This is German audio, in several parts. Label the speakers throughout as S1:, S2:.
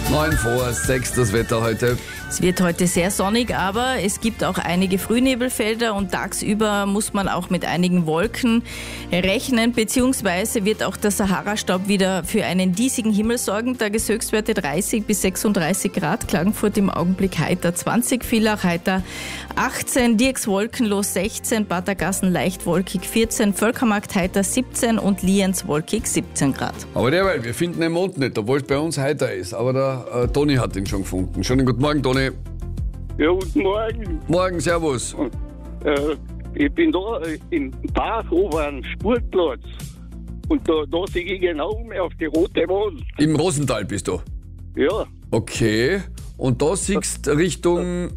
S1: 9 vor 6 das Wetter heute.
S2: Es wird heute sehr sonnig, aber es gibt auch einige Frühnebelfelder und tagsüber muss man auch mit einigen Wolken rechnen, beziehungsweise wird auch der Sahara-Staub wieder für einen diesigen Himmel sorgen. Tageshöchstwerte 30 bis 36 Grad, Klagenfurt im Augenblick heiter 20, Villach heiter 18, Dirks wolkenlos 16, Bad Gassen leicht wolkig 14, Völkermarkt heiter 17 und Lienz wolkig 17 Grad.
S1: Aber derweil, wir finden den Mond nicht, obwohl es bei uns heiter ist. Aber der Toni hat ihn schon gefunden. Schönen guten Morgen, Toni.
S3: Ja, guten Morgen.
S1: Morgen, servus.
S3: Ich bin da im Park oben am Sportplatz. Und da sehe ich genau mehr auf die rote Wand.
S1: Im Rosental bist du?
S3: Ja.
S1: Okay. Und da siehst du Richtung...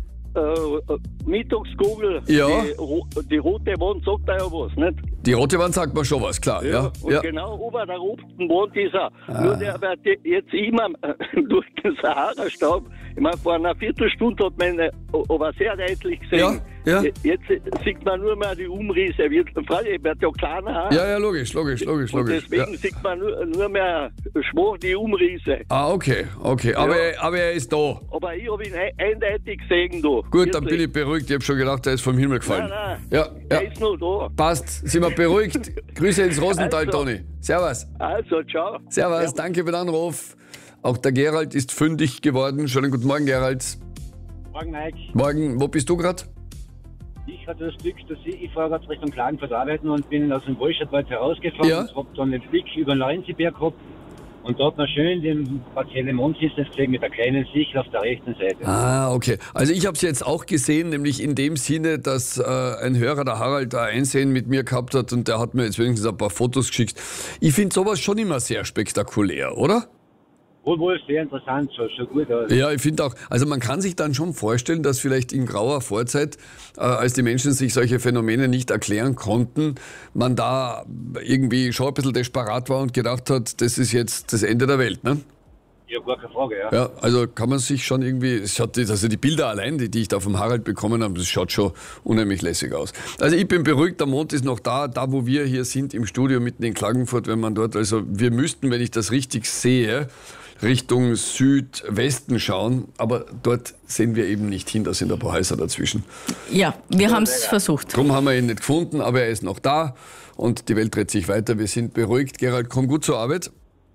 S3: Mittagskugel.
S1: Ja.
S3: Die rote Wand sagt da ja was, nicht?
S1: Die rote Wand sagt mir schon was, klar. Ja.
S3: Und genau ober der roten Wand ist er. Nur der wird jetzt immer durch den Sahara-Staub. Ich meine, vor einer Viertelstunde hat man aber sehr deutlich gesehen.
S1: Ja.
S3: Jetzt sieht man nur mehr die Umrisse. Freilich wird ja kleiner.
S1: Ja, logisch.
S3: Und deswegen sieht man nur mehr schwach die Umrisse.
S1: Okay. Aber er ist da.
S3: Aber ich habe ihn eindeutig gesehen da.
S1: Gut, dann bin ich beruhigt. Ich habe schon gedacht, er ist vom Himmel gefallen.
S3: Nein.
S1: Ja.
S3: Er ist noch da.
S1: Passt, sind wir beruhigt. Grüße ins Rosental,
S3: Also.
S1: Toni. Servus.
S3: Also, ciao.
S1: Servus, danke für den Anruf. Auch der Gerald ist fündig geworden. Schönen guten Morgen, Gerald.
S4: Morgen, Mike.
S1: Morgen, wo bist du gerade?
S4: Ich hatte das Glück, dass ich fahre gerade Richtung Klagenfurt arbeiten und bin aus dem Wohlstadtwald herausgefahren und habe dann den Blick über den Leuenseeberg gehabt und dort noch schön den partiellen Mondfinsternis gesehen mit der kleinen Sicht auf der rechten Seite.
S1: Okay. Also ich habe es jetzt auch gesehen, nämlich in dem Sinne, dass ein Hörer, der Harald, da Einsehen mit mir gehabt hat und der hat mir jetzt wenigstens ein paar Fotos geschickt. Ich finde sowas schon immer sehr spektakulär, oder?
S4: Wohl, sehr interessant, schon gut aus.
S1: Ja, ich finde auch, also man kann sich dann schon vorstellen, dass vielleicht in grauer Vorzeit, als die Menschen sich solche Phänomene nicht erklären konnten, man da irgendwie schon ein bisschen desperat war und gedacht hat, das ist jetzt das Ende der Welt, ne?
S4: Ja, gar keine Frage, ja.
S1: Ja, also kann man sich schon irgendwie, also die Bilder allein, die ich da vom Harald bekommen habe, das schaut schon unheimlich lässig aus. Also ich bin beruhigt, der Mond ist noch da wo wir hier sind im Studio mitten in Klagenfurt, wenn man dort, also wir müssten, wenn ich das richtig sehe, Richtung Südwesten schauen, aber dort sehen wir eben nicht hin, da sind ein paar Häuser dazwischen.
S2: Ja, wir haben es versucht.
S1: Darum haben wir ihn nicht gefunden, aber er ist noch da und die Welt dreht sich weiter. Wir sind beruhigt. Gerald, komm gut zur Arbeit.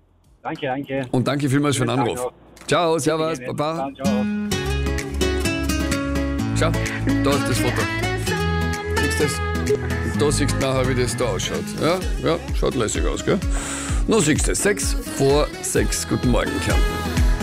S4: Danke.
S1: Und danke vielmals für den Anruf. Ciao, servus, Baba.
S4: Ciao.
S1: Schau, da ist das Foto. Siehst du das? Und da siehst du nachher, wie das da ausschaut. Ja, schaut lässig aus, gell? Nun siehst du es. 6 vor 6. Guten Morgen, Kärnten.